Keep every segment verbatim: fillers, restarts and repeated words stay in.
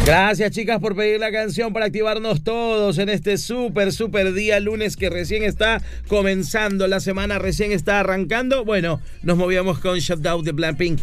Gracias, chicas, por pedir la canción para activarnos todos en este súper, súper día lunes que recién está comenzando. La semana recién está arrancando. Bueno, nos movíamos con Shutdown de Blackpink.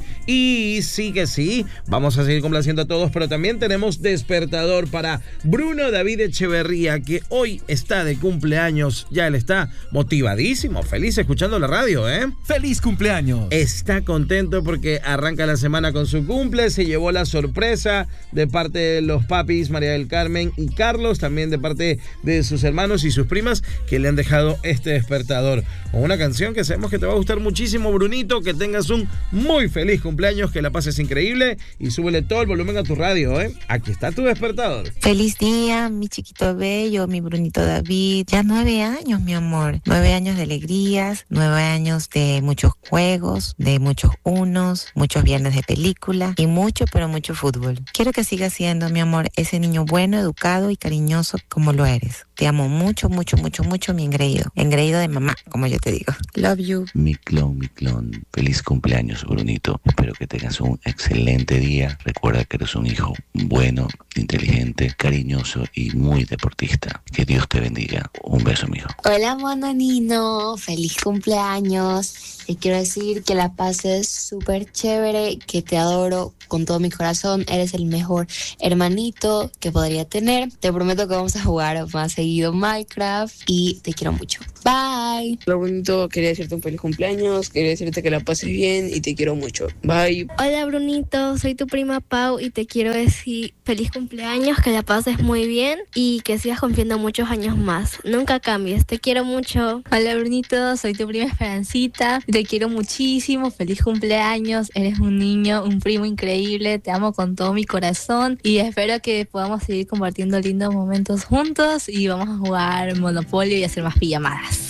Y sí que sí, vamos a seguir complaciendo a todos, pero también tenemos despertador para Bruno David Echeverría, que hoy está de cumpleaños. Ya él está motivadísimo, feliz escuchando la radio, ¿eh? ¡Feliz cumpleaños! Está contento porque arranca la semana con su cumple, se llevó la sorpresa de parte de los papis María del Carmen y Carlos, también de parte de sus hermanos y sus primas que le han dejado este despertador con una canción que sabemos que te va a gustar muchísimo, Brunito. Que tengas un muy feliz cumpleaños, que la pases increíble y súbele todo el volumen a tu radio, ¿eh? Aquí está tu despertador. Feliz día, mi chiquito bello, mi Brunito David. Ya nueve años, mi amor. Nueve años de alegrías, nueve años de muchos juegos, de muchos unos, muchos viernes de película y mucho, pero mucho fútbol. Quiero que sigas siendo, mi amor, ese niño bueno, educado y cariñoso como lo eres. Te amo mucho, mucho, mucho, mucho, mi engreído. Engreído de mamá, como yo te digo. Love you. Mi clon, mi clon. Feliz cumpleaños, Brunito. Espero que tengas un excelente día. Recuerda que eres un hijo bueno, inteligente, cariñoso y muy deportista. Que Dios te bendiga. Un beso, mijo. Hola, mono Nino. Feliz cumpleaños. Y quiero decir que la pases súper chévere, que te adoro con todo mi corazón. Eres el mejor hermanito que podría tener. Te prometo que vamos a jugar más seguido Minecraft y te quiero mucho. Bye. Hola, Brunito. Quería decirte un feliz cumpleaños. Quería decirte que la pases bien y te quiero mucho. Bye. Hola, Brunito. Soy tu prima Pau y te quiero decir feliz cumpleaños, que la pases muy bien y que sigas cumpliendo muchos años más. Nunca cambies. Te quiero mucho. Hola, Brunito. Soy tu prima Esperancita. Te quiero muchísimo, feliz cumpleaños, eres un niño, un primo increíble, te amo con todo mi corazón y espero que podamos seguir compartiendo lindos momentos juntos y vamos a jugar Monopolio y hacer más pijamadas.